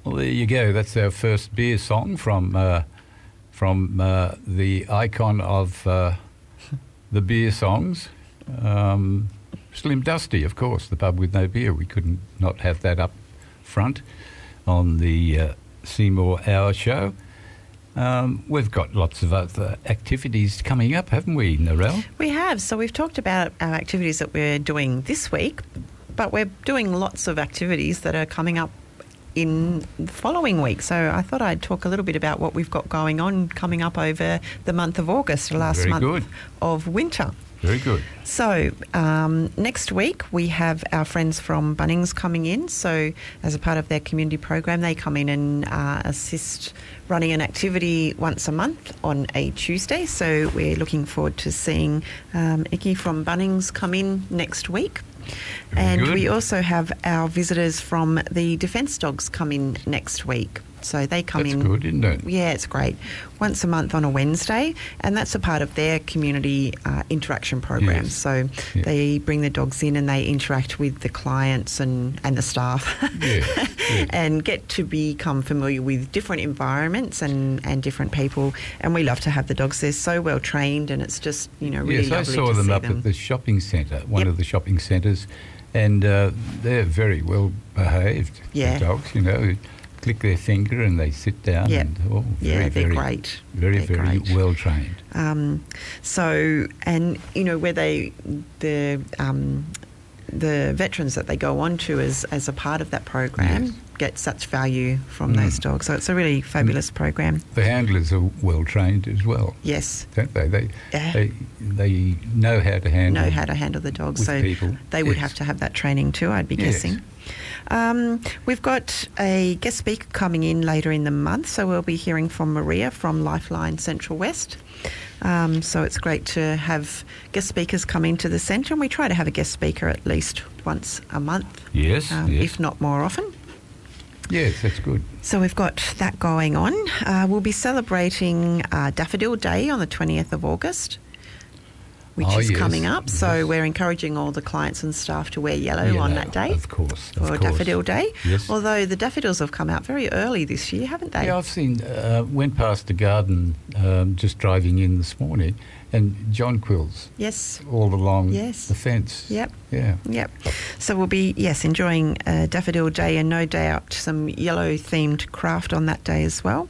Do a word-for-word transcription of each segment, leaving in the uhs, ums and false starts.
Well, there you go. That's our first beer song from uh, from uh, the icon of uh, the beer songs, um, Slim Dusty, of course, the pub with no beer. We couldn't not have that up front on the uh, Seymour Hour show. Um, we've got lots of other activities coming up, haven't we, Narelle? We have. So we've talked about our activities that we're doing this week, but we're doing lots of activities that are coming up in the following week. So I thought I'd talk a little bit about what we've got going on coming up over the month of August, the last Very month good. of winter. Very good. So um, next week we have our friends from Bunnings coming in. So as a part of their community program, they come in and uh, assist running an activity once a month on a Tuesday. So we're looking forward to seeing um, Icky from Bunnings come in next week. Very and good. we also have our visitors from the Defence Dogs come in next week. So they come That's in. That's good, isn't it? Yeah, it's great. Once a month on a Wednesday, and that's a part of their community uh, interaction program. Yes. So Yeah. they bring the dogs in and they interact with the clients and, and the staff Yeah, yeah. and get to become familiar with different environments and, and different people. And we love to have the dogs. They're so well trained, and it's just, you know, really Yes, I lovely saw to them see up them. at the shopping centre, one Yep. of the shopping centres, and uh, they're very well behaved, Yeah. the dogs, you know, click their finger and they sit down. Yep. And, oh, very, Yeah, they're very, great. Very, They're very great. well trained. Um, so, and you know, where they, the um, the veterans that they go on to as, as a part of that program Yes. get such value from Mm. those dogs. So it's a really fabulous program. The handlers are well trained as well, Yes, don't they? They Yeah. they, they know how to handle know how to handle the dogs. with So people. they would Yes. have to have that training too, I'd be Yes. guessing. Um, we've got a guest speaker coming in later in the month, so we'll be hearing from Maria from Lifeline Central West. Um, so it's great to have guest speakers come into the centre, and we try to have a guest speaker at least once a month, Yes, um, yes. if not more often. Yes, that's good. So we've got that going on. Uh, we'll be celebrating uh, Daffodil Day on the twentieth of August, which Oh, is yes, coming up. So yes. we're encouraging all the clients and staff to wear yellow, Yellow, on that day. Of course. of For course. Daffodil Day. Yes. Although the daffodils have come out very early this year, haven't they? Yeah, I've seen, uh, went past the garden um, just driving in this morning, and jonquils Yes. all along Yes. the fence. Yep. Yeah. Yep. So we'll be, yes, enjoying uh, Daffodil Day, and no doubt some yellow-themed craft on that day as well.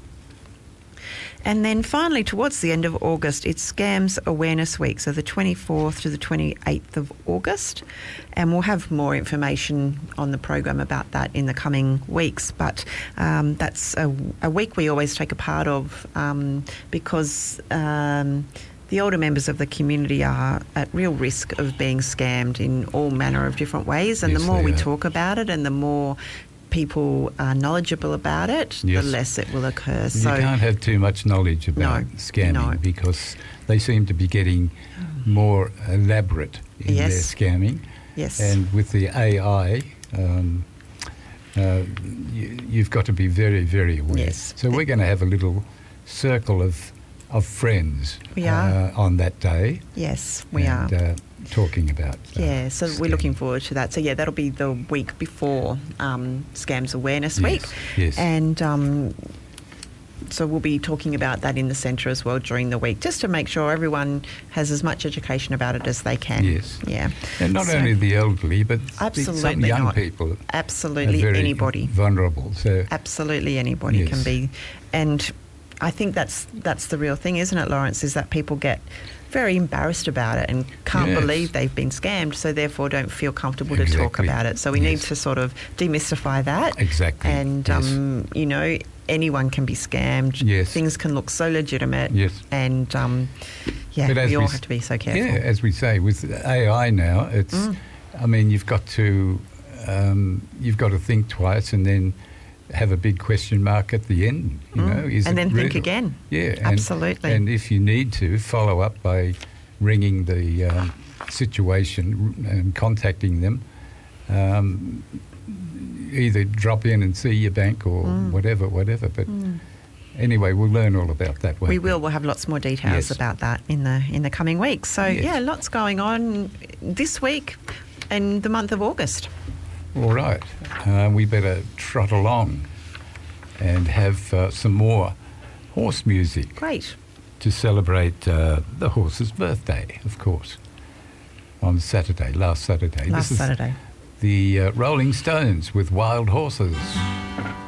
And then finally, towards the end of August, it's Scams Awareness Week, so the twenty-fourth to the twenty-eighth of August. And we'll have more information on the program about that in the coming weeks. But um, that's a, a week we always take a part of um, because um, the older members of the community are at real risk of being scammed in all manner of different ways. And Yes, the more they we are. talk about it and the more people are knowledgeable about it, Yes. the less it will occur. You So can't have too much knowledge about No, scamming no. because they seem to be getting more elaborate in Yes. their scamming. yes, And with the A I, um, uh, you, you've got to be very, very aware. Yes. So we're going to have a little circle of of friends We are. Uh, on that day. yes, we and, are. Uh, talking about. Uh, Yeah, so we're scamming. looking forward to that. So yeah, that'll be the week before um, Scams Awareness Yes, Week, yes. and um, so we'll be talking about that in the centre as well during the week, just to make sure everyone has as much education about it as they can. Yes. Yeah. And not So- only the elderly, but the, some Absolutely young not. people are Absolutely very anybody. vulnerable. So Absolutely anybody Yes. can be, and I think that's that's the real thing, isn't it, Lawrence? Is that people get very embarrassed about it and can't Yes. believe they've been scammed, so therefore don't feel comfortable to talk Exactly. about it. So we need Yes. to sort of demystify that. Exactly. And Yes. um, you know, anyone can be scammed. Yes. Things can look so legitimate. Yes. And um, yeah, But as we all s- have to be so careful. Yeah, as we say, with A I now, it's. Mm. I mean, you've got to, um, you've got to think twice, and then have a big question mark at the end. You Mm. know, is And it then think real? again. Yeah, and, Absolutely. And if you need to, follow up by ringing the um, situation and contacting them. Um, either drop in and see your bank or Mm. whatever, whatever. But Mm. anyway, we'll learn all about that. won't We will. We'll have lots more details Yes. about that in the in the coming weeks. So Yes. yeah, lots going on this week and the month of August. All right. Uh, we better trot along. and have uh, some more horse music Great. to celebrate uh, the horse's birthday, of course, on Saturday, last Saturday. Last this is Saturday. the uh, Rolling Stones with Wild Horses.